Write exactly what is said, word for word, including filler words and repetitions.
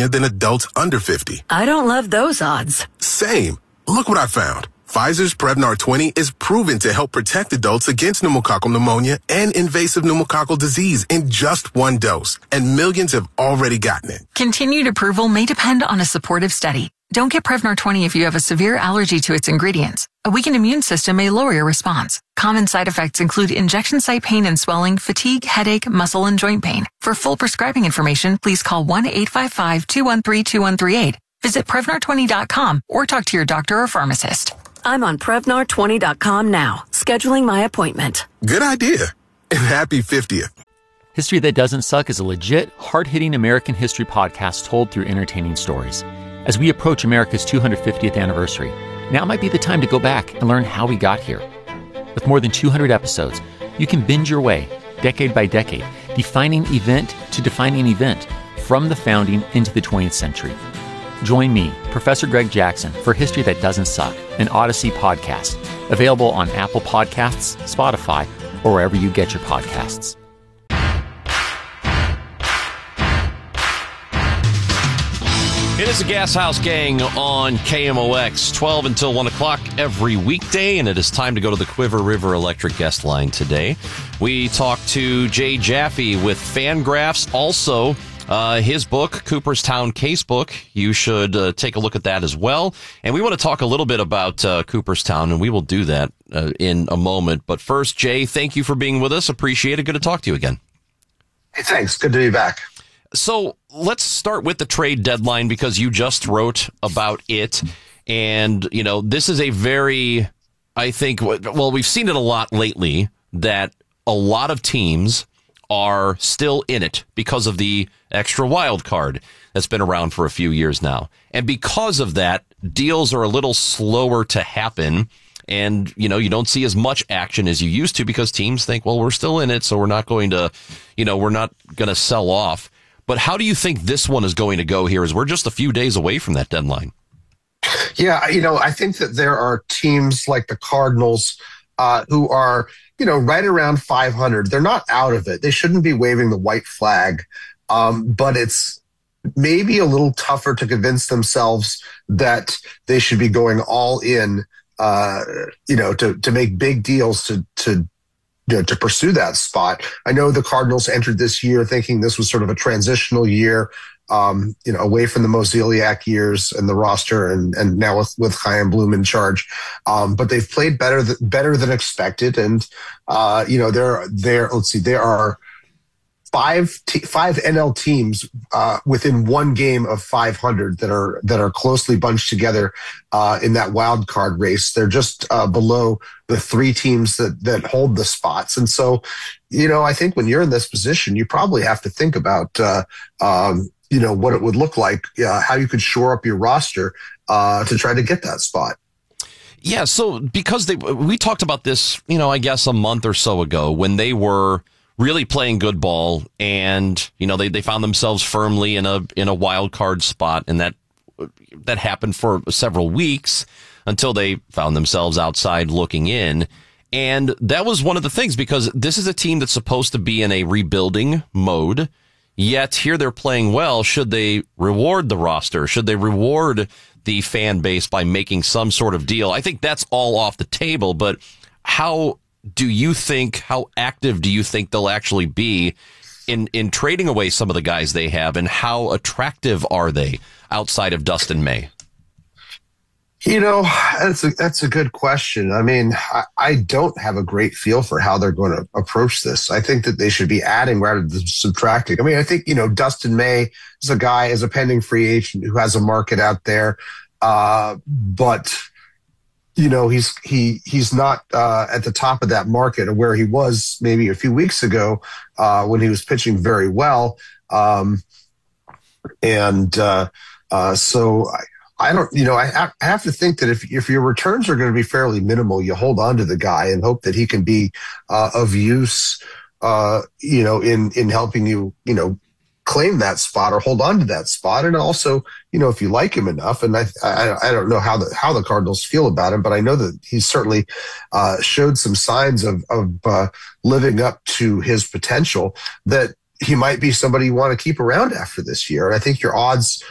pneumonia than adults under fifty. I don't love those odds. Same. Look what I found. Pfizer's Prevnar twenty is proven to help protect adults against pneumococcal pneumonia and invasive pneumococcal disease in just one dose, and millions have already gotten it. Continued approval may depend on a supportive study. Don't get Prevnar twenty if you have a severe allergy to its ingredients. A weakened immune system may lower your response. Common side effects include injection site pain and swelling, fatigue, headache, muscle, and joint pain. For full prescribing information, please call one eight five five, two one three, two one three eight. Visit Prevnar twenty dot com or talk to your doctor or pharmacist. I'm on Prevnar twenty dot com now, scheduling my appointment. Good idea. And happy fiftieth. History That Doesn't Suck is a legit, hard-hitting American history podcast told through entertaining stories. As we approach America's two hundred fiftieth anniversary, now might be the time to go back and learn how we got here. With more than two hundred episodes, you can binge your way, decade by decade, defining event to defining event, from the founding into the twentieth century. Join me, Professor Greg Jackson, for History That Doesn't Suck, an Odyssey podcast, available on Apple Podcasts, Spotify, or wherever you get your podcasts. It is the Gas House Gang on K M O X, twelve until one o'clock every weekday, and it is time to go to the Quiver River Electric guest line today. We talk to Jay Jaffe with Fangraphs, also uh, his book, Cooperstown Casebook. You should uh, take a look at that as well. And we want to talk a little bit about uh, Cooperstown, and we will do that uh, in a moment. But first, Jay, thank you for being with us. Appreciate it. Good to talk to you again. Hey, thanks. Good to be back. So let's start with the trade deadline, because you just wrote about it. And, you know, this is a very, I think, well, we've seen it a lot lately, that a lot of teams are still in it because of the extra wild card that's been around for a few years now. And because of that, deals are a little slower to happen. And, you know, you don't see as much action as you used to, because teams think, well, we're still in it, so we're not going to, you know, we're not going to sell off. But how do you think this one is going to go here, as we're just a few days away from that deadline? Yeah, you know, I think that there are teams like the Cardinals uh, who are, you know, right around five hundred. They're not out of it. They shouldn't be waving the white flag. Um, but it's maybe a little tougher to convince themselves that they should be going all in, uh, you know, to, to make big deals to, to, you know, to pursue that spot. I know the Cardinals entered this year thinking this was sort of a transitional year, um, you know, away from the Mozeliak years and the roster, and, and now with, with Chaim Bloom in charge. Um, but they've played better, th- better than expected. And, uh, you know, there, there, let's see, there are five, t- five N L teams, uh, within one game of five hundred that are, that are closely bunched together, uh, in that wild card race. They're just, uh, below the three teams that, that hold the spots. And so, you know, I think when you're in this position, you probably have to think about, uh, um, you know, what it would look like, uh, how you could shore up your roster, uh, to try to get that spot. Yeah. So because they, we talked about this, you know, I guess a month or so ago, when they were really playing good ball, and, you know, they, they found themselves firmly in a, in a wild card spot. And that, that happened for several weeks until they found themselves outside looking in. And that was one of the things, because this is a team that's supposed to be in a rebuilding mode, yet here they're playing well. Should they reward the roster? Should they reward the fan base by making some sort of deal? I think that's all off the table, but how do you think, how active do you think they'll actually be in, in trading away some of the guys they have, and how attractive are they outside of Dustin May? You know, that's a, that's a good question. I mean, I, I don't have a great feel for how they're going to approach this. I think that they should be adding rather than subtracting. I mean, I think, you know, Dustin May is a guy, is a pending free agent who has a market out there. Uh, but, you know, he's, he, he's not, uh, at the top of that market where he was maybe a few weeks ago, uh, when he was pitching very well. Um, and, uh, uh, so I, I don't, you know, I, I have to think that if, if your returns are going to be fairly minimal, you hold on to the guy and hope that he can be, uh, of use, uh, you know, in, in helping you, you know, claim that spot or hold on to that spot. And also, you know, if you like him enough, and I, I, I don't know how the, how the Cardinals feel about him, but I know that he's certainly, uh, showed some signs of, of, uh, living up to his potential, that he might be somebody you want to keep around after this year. And I think your odds